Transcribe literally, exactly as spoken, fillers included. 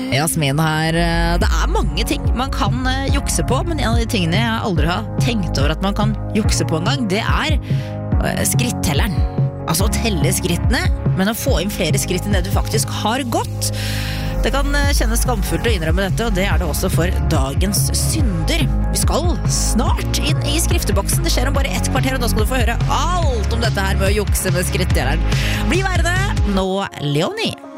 Jasmin her, det er mange ting man kan jukse på, men en av de tingene jeg aldri har tenkt over at man kan jukse på en gang, det er skrittelleren. Altså å telle skrittene, men å få inn flere skritt enn det du faktisk har gått. Det kan kjennes skamfullt å innrømme dette, og det er det også for dagens synder. Vi skal snart inn i skrifteboksen, det skjer om bare ett kvarter, og da skal du få høre alt om dette her med å jukse med skrittelleren. Bli værende, nå Leonie.